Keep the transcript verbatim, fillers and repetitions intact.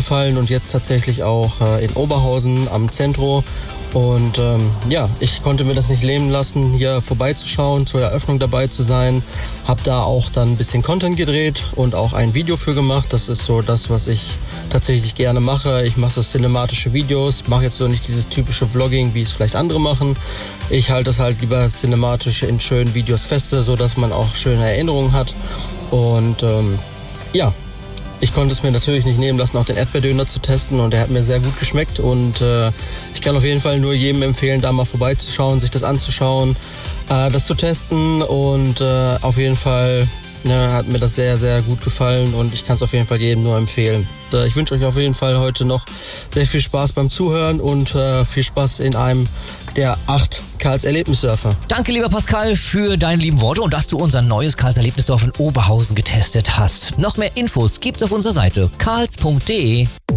gefallen und jetzt tatsächlich auch äh, in Oberhausen am Zentro. Und ähm, ja, ich konnte mir das nicht nehmen lassen, hier vorbeizuschauen, zur Eröffnung dabei zu sein. Hab da auch dann ein bisschen Content gedreht und auch ein Video für gemacht. Das ist so das, was ich tatsächlich gerne mache. Ich mache so cinematische Videos, mache jetzt so nicht dieses typische Vlogging, wie es vielleicht andere machen. Ich halte es halt lieber cinematisch in schönen Videos feste, so dass man auch schöne Erinnerungen hat. Und ähm, ja, ich konnte es mir natürlich nicht nehmen lassen, auch den Erdbeerdöner zu testen, und der hat mir sehr gut geschmeckt, und äh, ich kann auf jeden Fall nur jedem empfehlen, da mal vorbeizuschauen, sich das anzuschauen, äh, das zu testen, und äh, auf jeden Fall ne, hat mir das sehr, sehr gut gefallen, und ich kann es auf jeden Fall jedem nur empfehlen. Äh, ich wünsche euch auf jeden Fall heute noch sehr viel Spaß beim Zuhören und äh, viel Spaß in einem der acht Karls Erlebnisdörfer. Danke, lieber Pascal, für deine lieben Worte und dass du unser neues Karls Erlebnisdorf in Oberhausen getestet hast. Noch mehr Infos gibt's auf unserer Seite karls punkt de.